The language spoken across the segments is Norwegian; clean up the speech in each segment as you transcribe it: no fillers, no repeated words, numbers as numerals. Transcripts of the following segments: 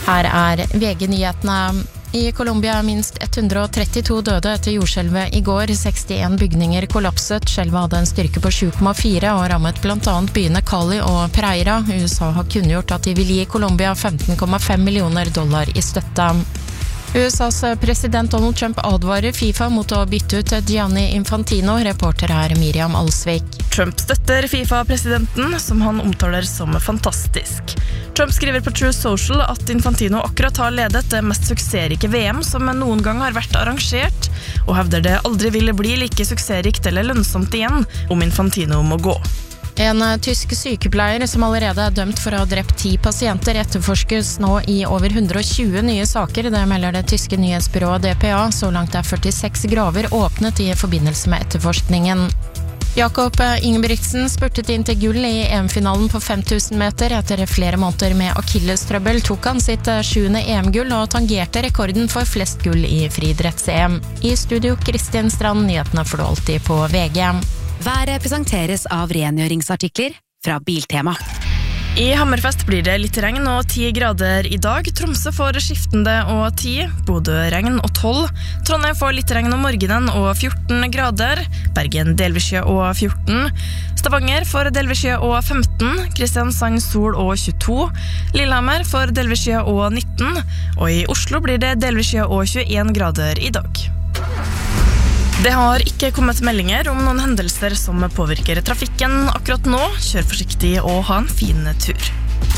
Her VG-nyhetene. I Colombia minst 132 døde etter jordskjelvet I går. 61 bygninger kollapset. Skjelvet hadde en styrke på 7,4 og rammet blant annet byene Cali og Pereira. USA har kunngjort at de vil gi Colombia $15,5 millioner I støtte. USAs president Donald Trump advarer FIFA mot å bytte ut Gianni Infantino. Reporter her Miriam Alsvik. Trump støtter FIFA-presidenten, som han omtaler som fantastisk. Trump skriver på True Social at Infantino akkurat har ledet det mest suksessrike VM som noen gang har vært arrangert, og hevder det aldri ville bli like suksessrikt eller lønnsomt igjen om Infantino må gå. En tysk sykepleier som allerede dømt for å ha drept 10 pasienter etterforskes nå I over 120 nye saker. Det melder det tyske nyhetsbyrået DPA. Så langt 46 graver åpnet I forbindelse med etterforskningen. Jakob Ingebrigtsen spurtet inn til gull I EM-finalen på 5000 meter. Etter flere måneder med akillestrøbbel tok han sitt 7. EM-gull og tangerte rekorden for flest gull I friidretts-EM. I studio Kristin Strand, nyhetene får du alltid på VG. Været presenteres av rengjøringsartikler fra Biltema. I Hammerfest blir det litt regn og 10 grader I dag. Tromsø får skiftende og 10, Bodø regn og 12. Trondheim får litt regn om morgenen og 14 grader. Bergen delvis skya og 14. Stavanger får delvis skya og 15. Kristiansand sol og 22. Lillehammer får delvis skya og 19. Og I Oslo blir det delvis skya og 21 grader I dag. Det har ikke kommet meldinger om noen hendelser som påvirker trafikken akkurat nå. Kjør forsiktig og ha en fin tur.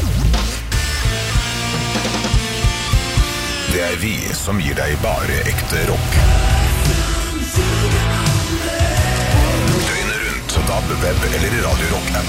Det vi som gir deg bare ekte rock. Døgnet rundt på DAB, web eller i Radio Rock-appen.